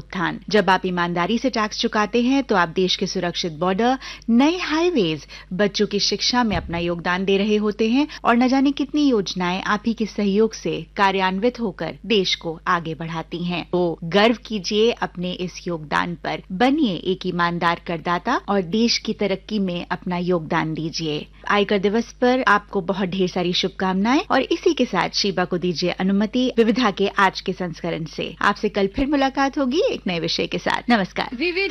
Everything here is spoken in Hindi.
उत्थान। जब आप ईमानदारी से टैक्स चुकाते हैं तो आप देश के सुरक्षित बॉर्डर, नए हाईवेज, बच्चों की शिक्षा में अपना योगदान दे रहे होते हैं और न जाने कितनी योजनाएं आप ही के सहयोग से कार्यान्वित होकर देश को आगे बढ़ाती हैं। तो गर्व कीजिए अपने इस योगदान पर, बनिए एक ईमानदार करदाता और देश की तरक्की में अपना योगदान दीजिए। आयकर दिवस पर आपको बहुत ढेर सारी शुभकामनाएं और इसी के साथ शीबा को दीजिए अनुमति विविधा के आज के संस्करण से। आपसे कल फिर मुलाकात होगी एक नए विषय के साथ। नमस्कार।